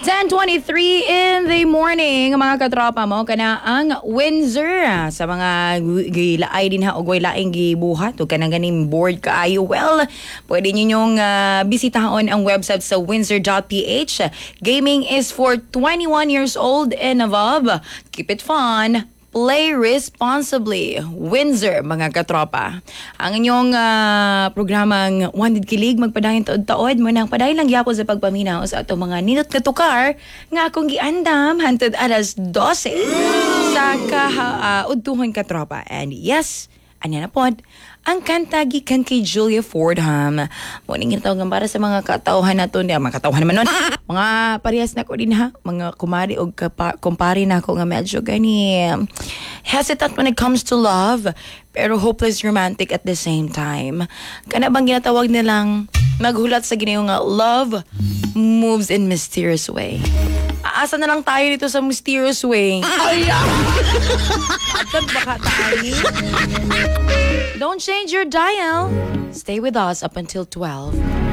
10:23 in the morning, mga katropa mo, kana ang Windsor sa mga gilaay din ha o laing gibuhat o kanang ganing board kaayo. Well, pwede ninyong bisitahon ang website sa windsor.ph. Gaming is for 21 years old and above. Keep it fun. Play responsibly. Windsor, mga katropa. Ang inyong programang Wanted Kilig, magpadayon taod-taod mo nang padayon lang yapo sa pagpaminaw sa atong mga ninot na tukar nga akong giandam hantod alas 12 sa udtuhon katropa. And yes, anya na pod, ang kanta gikan kay Julia Fordham. Muning ito nga para sa mga katauhan nato niya, mga katauhan naman nun. Mga parehas na ko din ha, mga kumari o kumpari na ako nga medyo gani hesitant when it comes to love, pero hopeless romantic at the same time. Kana bang ginatawag nilang naghulat sa ginayo nga love moves in mysterious way. Aasa na lang tayo dito sa mysterious way. Atag baka tayo. Don't change your dial. Stay with us up until 12.